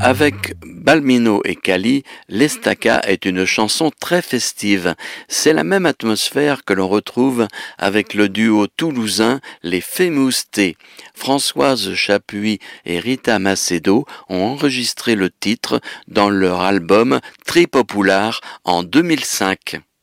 Avec Balmino et Cali, l'Estaca est une chanson très festive. C'est la même atmosphère que l'on retrouve avec le duo toulousain Les Famous T. Françoise Chapuis et Rita Macedo ont enregistré le titre dans leur album Tripopulaire en 2005.